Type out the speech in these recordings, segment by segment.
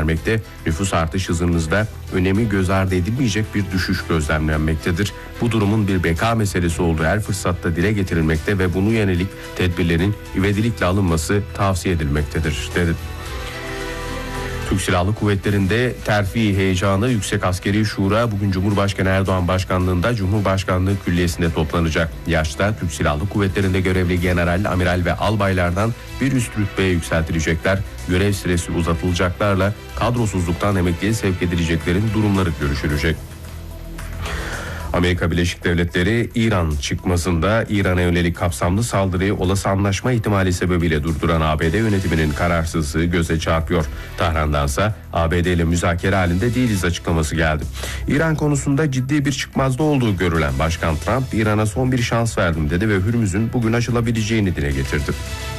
göstermekte. Nüfus artış hızınızda önemi göz ardı edilmeyecek bir düşüş gözlemlenmektedir. Bu durumun bir beka meselesi olduğu her fırsatta dile getirilmekte ve bunu yönelik tedbirlerin ivedilikle alınması tavsiye edilmektedir, dedi. Türk Silahlı Kuvvetleri'nde terfi heyecanı. Yüksek Askeri Şura bugün Cumhurbaşkanı Erdoğan başkanlığında Cumhurbaşkanlığı Külliyesi'nde toplanacak. Yaşta Türk Silahlı Kuvvetleri'nde görevli general, amiral ve albaylardan bir üst rütbeye yükseltilecekler. Görev süresi uzatılacaklarla kadrosuzluktan emekliye sevk edileceklerin durumları görüşülecek. Amerika Birleşik Devletleri İran çıkmasında İran'a yönelik kapsamlı saldırıyı olası anlaşma ihtimali sebebiyle durduran ABD yönetiminin kararsızlığı göze çarpıyor. Tahran'dansa ABD ile müzakere halinde değiliz açıklaması geldi. İran konusunda ciddi bir çıkmazda olduğu görülen Başkan Trump, İran'a son bir şans verdim dedi ve Hürmüz'ün bugün açılabileceğini dile getirdi.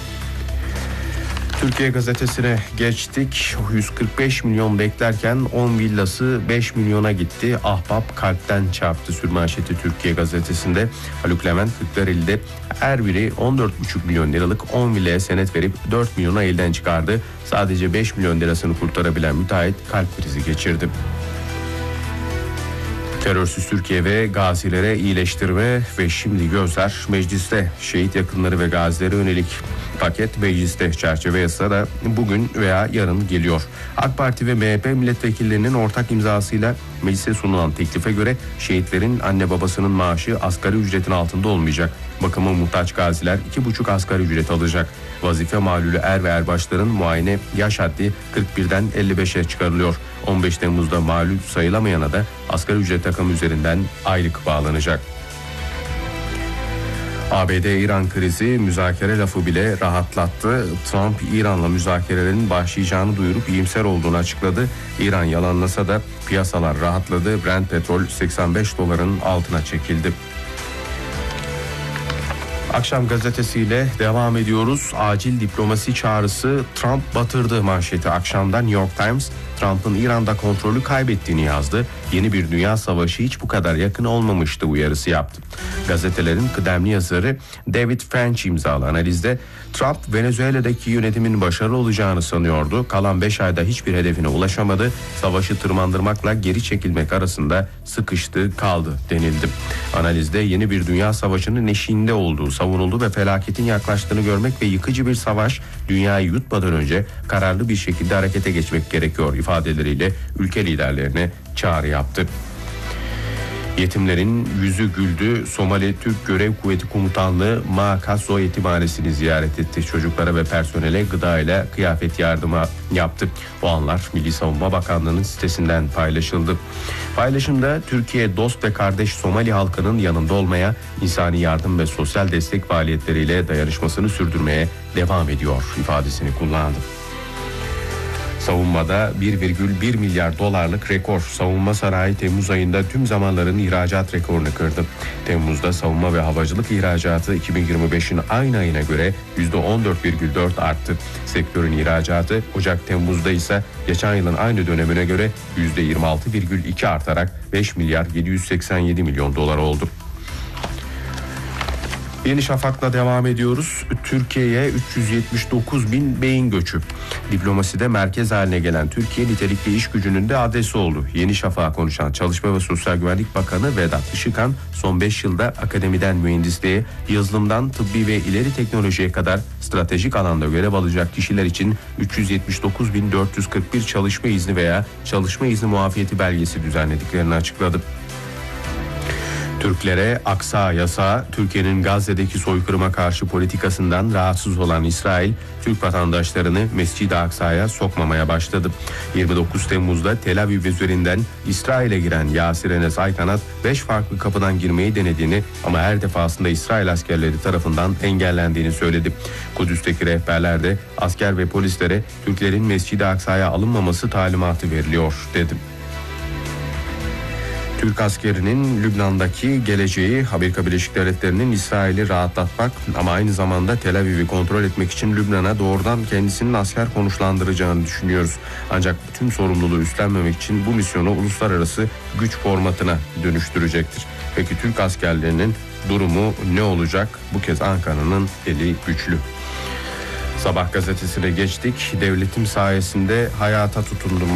Türkiye Gazetesi'ne geçtik. 145 milyon beklerken 10 villası 5 milyona gitti. Ahbap kalpten çarptı sürmanşeti Türkiye Gazetesi'nde. Haluk Levent Kırklareli'de her biri 14,5 milyon liralık 10 villaya senet verip 4 milyona elden çıkardı. Sadece 5 milyon lirasını kurtarabilen müteahhit kalp krizi geçirdi. Terörsüz Türkiye ve gazilere iyileştirme ve şimdi gözler mecliste. Şehit yakınları ve gazilere yönelik paket mecliste, çerçeve yasa da bugün veya yarın geliyor. AK Parti ve MHP milletvekillerinin ortak imzasıyla meclise sunulan teklife göre şehitlerin anne babasının maaşı asgari ücretin altında olmayacak. Bakıma muhtaç gaziler 2,5 asgari ücret alacak. Vazife malulü er ve erbaşların muayene yaş haddi 41'den 55'e çıkarılıyor. 15 Temmuz'da malul sayılamayana da asgari ücret rakamı üzerinden aylık bağlanacak. ABD-İran krizi müzakere lafı bile rahatlattı. Trump İran'la müzakerelerin başlayacağını duyurup iyimser olduğunu açıkladı. İran yalanlasa da piyasalar rahatladı. Brent petrol 85 doların altına çekildi. Akşam gazetesiyle devam ediyoruz. Acil diplomasi çağrısı, Trump batırdı manşeti akşamdan. New York Times, Trump'ın İran'da kontrolü kaybettiğini yazdı. Yeni bir dünya savaşı hiç bu kadar yakın olmamıştı uyarısı yaptı. Gazetelerin kıdemli yazarı David French imzalı analizde Trump Venezuela'daki yönetimin başarılı olacağını sanıyordu. Kalan 5 ayda hiçbir hedefine ulaşamadı. Savaşı tırmandırmakla geri çekilmek arasında sıkıştı kaldı denildi. Analizde yeni bir dünya savaşının eşiğinde olduğu savunuldu ve felaketin yaklaştığını görmek ve yıkıcı bir savaş dünyayı yutmadan önce kararlı bir şekilde harekete geçmek gerekiyor ifadeleriyle ülke liderlerine çağrı yaptı. Yetimlerin yüzü güldü. Somali Türk Görev Kuvveti Komutanlığı Makaso Yetimhanesi'ni ziyaret etti. Çocuklara ve personele gıda ile kıyafet yardımı yaptı. Bu anlar Milli Savunma Bakanlığı'nın sitesinden paylaşıldı. Paylaşımda Türkiye dost ve kardeş Somali halkının yanında olmaya, insani yardım ve sosyal destek faaliyetleriyle dayanışmasını sürdürmeye devam ediyor ifadesini kullandı. Savunmada 1,1 milyar dolarlık rekor. Savunma sanayi Temmuz ayında tüm zamanların ihracat rekorunu kırdı. Temmuz'da savunma ve havacılık ihracatı 2025'in aynı ayına göre %14,4 arttı. Sektörün ihracatı Ocak-Temmuz'da ise geçen yılın aynı dönemine göre %26,2 artarak 5 milyar 787 milyon dolar oldu. Yeni Şafak'la devam ediyoruz. Türkiye'ye 379 bin beyin göçü. Diplomaside merkez haline gelen Türkiye nitelikli iş gücünün de adresi oldu. Yeni Şafak'a konuşan Çalışma ve Sosyal Güvenlik Bakanı Vedat Işıkhan, son 5 yılda akademiden mühendisliğe, yazılımdan tıbbi ve ileri teknolojiye kadar stratejik alanda görev alacak kişiler için 379.441 çalışma izni veya çalışma izni muafiyeti belgesi düzenlediklerini açıkladı. Türklere Aksa yasağı, Türkiye'nin Gazze'deki soykırıma karşı politikasından rahatsız olan İsrail, Türk vatandaşlarını Mescid-i Aksa'ya sokmamaya başladı. 29 Temmuz'da Tel Aviv üzerinden İsrail'e giren Yasir Enes Aykanat 5 farklı kapıdan girmeyi denediğini ama her defasında İsrail askerleri tarafından engellendiğini söyledi. Kudüs'teki rehberler de asker ve polislere Türklerin Mescid-i Aksa'ya alınmaması talimatı veriliyor dedi. Türk askerinin Lübnan'daki geleceği, Amerika Birleşik Devletleri'nin İsrail'i rahatlatmak ama aynı zamanda Tel Aviv'i kontrol etmek için Lübnan'a doğrudan kendisinin asker konuşlandıracağını düşünüyoruz. Ancak tüm sorumluluğu üstlenmemek için bu misyonu uluslararası güç formatına dönüştürecektir. Peki Türk askerlerinin durumu ne olacak? Bu kez Ankara'nın eli güçlü. Sabah gazetesine geçtik. Devletim sayesinde hayata tutundum